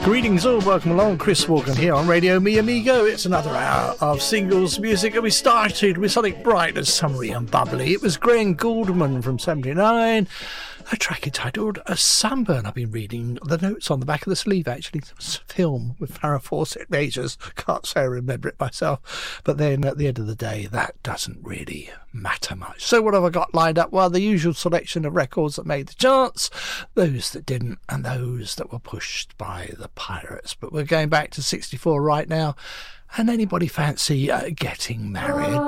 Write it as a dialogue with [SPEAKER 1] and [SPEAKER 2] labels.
[SPEAKER 1] Greetings all, welcome along. Chris Walken here on Radio Mi Amigo. It's another hour of singles music, and we started with something bright and summery and bubbly. It was Graham Gouldman from 79, a track entitled A Sunburn. I've been reading the notes on the back of the sleeve, actually. It was a film with Farrah Fawcett Majors. Can't say I remember it myself. But then at the end of the day, that doesn't really matter much. So what have I got lined up? Well, the usual selection of records that made the charts, those that didn't, and those that were pushed by the Pirates. But we're going back to 64 right now. And anybody fancy getting married?